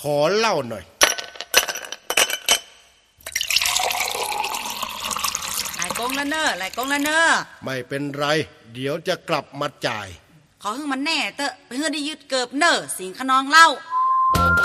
ขอเหล้าหน่อยหลายกงแล้วเนอะหลายกงแล้วเนอะไม่เป็นไรเดี๋ยวจะกลับมาจ่ายขอให้มันแน่เตอะไปเฮือได้ยึดเกิบเนอะสิงขนองเล่า